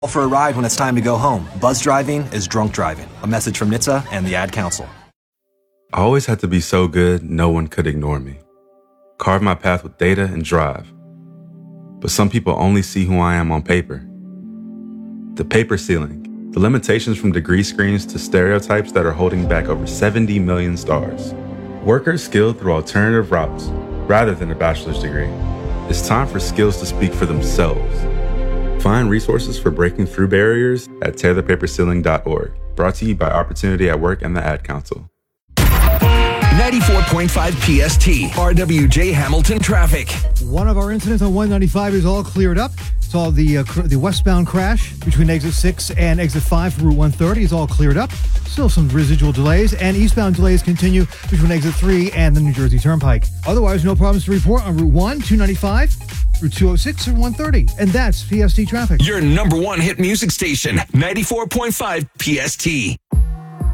For a ride when it's time to go home. Buzz driving is drunk driving. A message from NHTSA and the Ad Council. I always had to be so good, no one could ignore me. Carve my path with data and drive. But some people only see who I am on paper. The paper ceiling. The limitations from degree screens to stereotypes that are holding back over 70 million stars. Workers skilled through alternative routes rather than a bachelor's degree. It's time for skills to speak for themselves. Find resources for breaking through barriers at tearthepaperceiling.org. Brought to you by Opportunity at Work and the Ad Council. 94.5 PST, RWJ Hamilton traffic. One of our incidents on 195 is all cleared up. It's all the westbound crash between exit 6 and exit 5 for Route 130 is all cleared up. Still some residual delays, and eastbound delays continue between exit 3 and the New Jersey Turnpike. Otherwise, no problems to report on Route 1, 295, Route 206, or 130. And that's PST traffic. Your number one hit music station, 94.5 PST.